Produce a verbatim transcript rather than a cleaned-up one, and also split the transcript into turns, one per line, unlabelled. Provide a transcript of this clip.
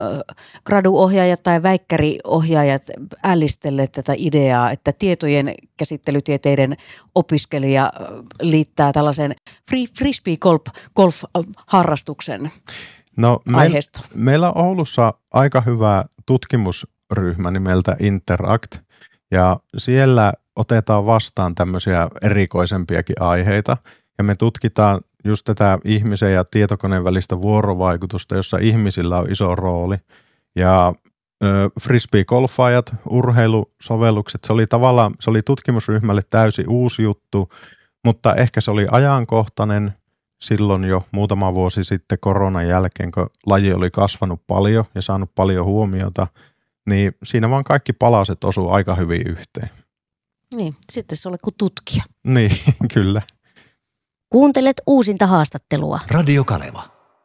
graduohjaajat tai väikkäriohjaajat ällistelleet tätä ideaa, että tietojen käsittelytieteiden opiskelija liittää tällaisen free, frisbee-golf-harrastuksen
no,
aiheesta?
Meil, meillä on Oulussa aika hyvä tutkimusryhmä nimeltä Interact, ja siellä otetaan vastaan tämmöisiä erikoisempiakin aiheita, ja me tutkitaan just tätä ihmisen ja tietokoneen välistä vuorovaikutusta, jossa ihmisillä on iso rooli. Ja ö, frisbee-golfaajat, urheilusovellukset, se oli tavallaan, se oli tutkimusryhmälle täysin uusi juttu, mutta ehkä se oli ajankohtainen silloin jo muutama vuosi sitten koronan jälkeen, kun laji oli kasvanut paljon ja saanut paljon huomiota, niin siinä vaan kaikki palaset osuu aika hyvin yhteen.
Niin, sitten se oli kuin tutkija.
Niin, kyllä.
Kuuntelet uusinta haastattelua.
Radio Kaleva.